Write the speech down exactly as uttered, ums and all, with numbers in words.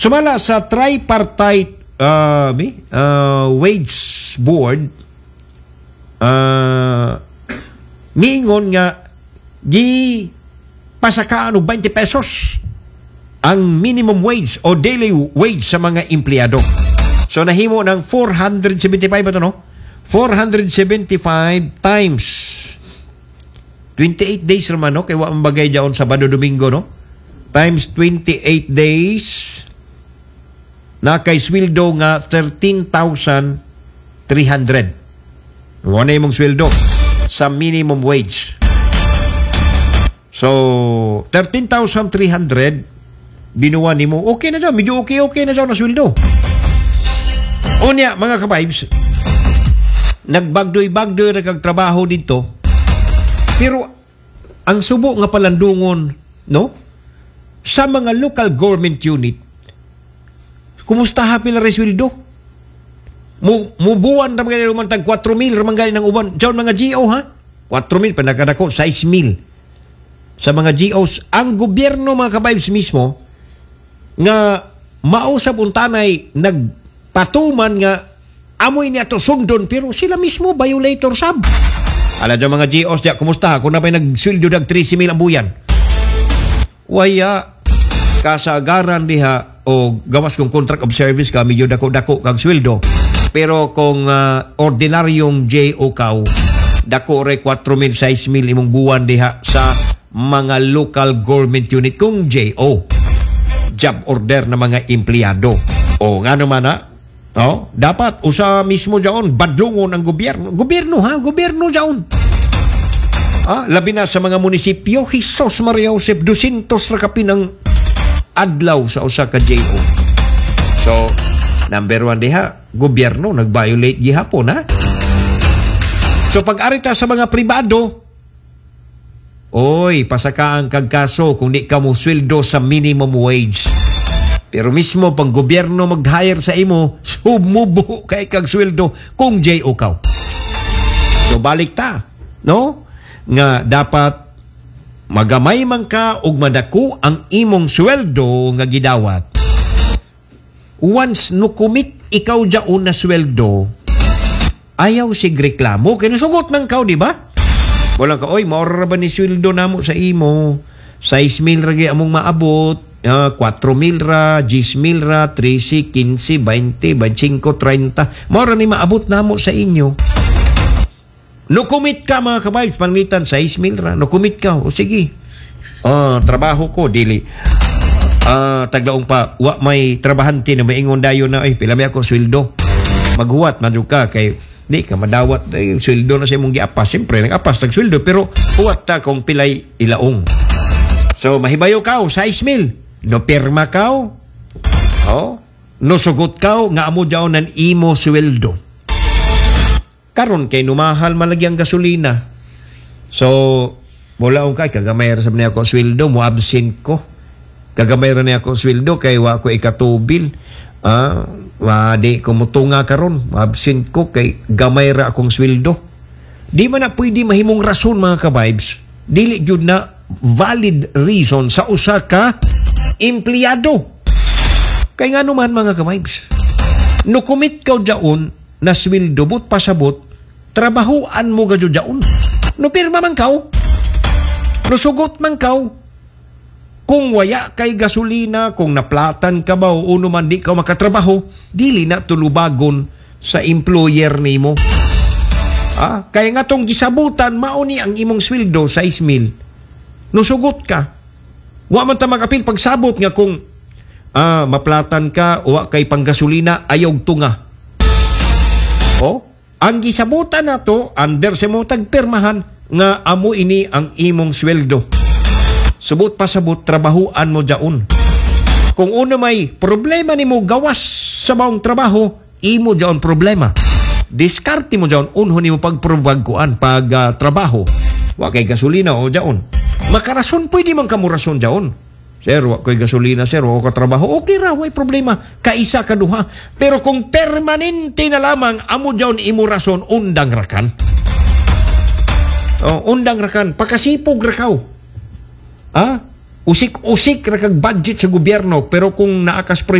Sumala sa tripartite uh, uh, wage board, uh, miingon nga di pasakaan og twenty pesos ang minimum wage o daily wage sa mga empleyado. So nahimo ng four hundred seventy-five ito, no? four hundred seventy-five times twenty-eight days naman, no? Kaya ang bagay dyan Sabado Domingo, no? Times twenty-eight days na kay sweldo nga thirteen thousand three hundred. Wala yung sweldo sa minimum wage. So, thirteen thousand three hundred binuwa ni mo, okay na dyan. Medyo okay-okay na dyan na sweldo. Unya, mga kabibes, nagbagdoy-bagdoy na kag trabaho dito, pero ang subo nga palandungon, no? Sa mga local government unit, kumusta hapi na resweldo? Mu mubuan na mga naman tag four mil ramang galing ng uban. Diyan mga G O, ha? four mil pa nakadako six mil. Sa mga G Os, ang gobyerno mga kabibes mismo nga mausap untanay nagpatuman nga amoy niya to sundon, pero sila mismo violator sab. Ala dyan mga G Os dyan, kumusta? Kung na pa'y nagsweldo dag thirty mil ang buyan. Waya kasagaran diha o gawas kong contract of service ka, medyo dako-dako kag sweldo. Pero kung uh, ordinaryong J O kaw, dako re four mil, six mil imong buwan diha sa mga local government unit kung J O. Job order na mga empleyado. O nga naman ha, oh, dapat usa mismo dyan, badlungon ang gobyerno. Gobyerno ha, gobyerno dyan. Ah, labi na sa mga munisipyo, Hisos Maria Josep, two hundred ra kapin ang adlaw sa usa ka J O. So, number one diha, gobyerno nag-violate gihapon, ha? So, pag-arita sa mga pribado, oy, pasakaan kag kaso kung di ka mo sweldo sa minimum wage. Pero mismo, pag gobyerno mag-hire sa imo, sumubo kay kag sweldo kung J O ka. So, balik ta, no? Nga dapat magamay man ka og madako ang imong sweldo nga gidawat. Once no commit ikaw jaon na sweldo, ayaw sig reklamo kay nasugot man ka, di ba? Wala ka, oy, maura ba ni sweldo namo sa imo? six mil ra gyud among maabot, uh, four mil ra, ten mil ra, thirteen, fifteen, twenty, twenty-five, thirty. Maura ni maabot namo sa inyo. No commit ka mga kabayos, panglitan six mil ra. No commit ka, o sige. Ah, trabaho ko, dili. Ah, taglaong pa, wa may trabahante na maingon dayon na, ay, pila may ako sweldo. Maghuwat, madyo ka, kay, di ka madawat, ay, sweldo na sa imong giapas. Siyempre, nag-apas, tag-sweldo, pero huwat ta kung pilay ilaong. So, mahibayo ka, six mil. No perma ka, oh, no sugot ka, nga amo daw ng imo sweldo. Karon kay numahal malagi ang gasolina. So, wala akong kay, kagamay ra sa niya ako sweldo, mo absent ko. Kagamay ra niya ako sweldo, kay wa ko ikatubil. Ah, wa di ko mutunga karon, absent ko, kay gamay ra akong sweldo. Di man na pwede mahimong rason mga ka-vibes. Dili jud na valid reason sa usa ka empleyado. Kay nga naman mga ka-vibes, no commit ka dyaon, na sweldo, but pasabot, trabahuan mo gadyo dyaon. No pirma man kaw, no sugot man kaw, kung waya kay gasolina, kung naplatan ka ba o uno man di ka makatrabaho, dili na tulubagon sa employer nimo. Ah, kaya nga tong gisabutan, mauni ang imong sweldo, six mil. No sugot ka, wa man ta makapil pagsabot nga kung ah, maplatan ka o wa kay panggasolina, ayaw tunga. Oh, ang gisabutan nato under sa mo tagpirmahan nga amo ini ang imong sweldo. Subot pasabot, trabahuan mo dyaon. Kung una may problema nimo gawas sa maong trabaho, imo dyaon problema. Diskarte mo dyaon, unho nimo pagprobagkuan pag uh, trabaho. Wa kay gasolina o dyaon. Makarason pwede man kamo rason dyaon. Sir, wa ko'y gasolina, sir, wa ko katrabaho. Okay ra, way problema. Kaisa kaduha. Pero kung permanente na lamang, amo dyaon imo rason, undang rakan. Oh, undang rakan. Pakasipog rakaw. Ah? Usik-usik rakag budget sa gobyerno. Pero kung naakas